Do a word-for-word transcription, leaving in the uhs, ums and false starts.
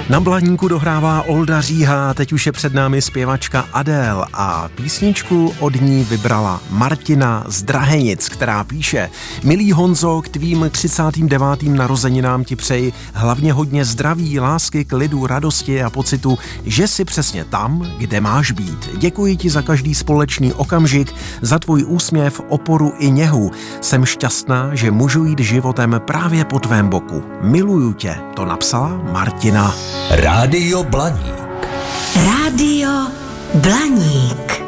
Na Blaníku dohrává Olda Říha, teď už je před námi zpěvačka Adél a písničku od ní vybrala Martina z Drahenic, která píše: Milý Honzo, k tvým třicátým devátým narozeninám ti přeji hlavně hodně zdraví, lásky, klidu, radosti a pocitu, že jsi přesně tam, kde máš být. Děkuji ti za každý společný okamžik, za tvůj úsměv, oporu i něhu. Jsem šťastná, že můžu jít životem právě po tvém boku. Miluju tě, to napsala Martina. Rádio Blaník. Rádio Blaník.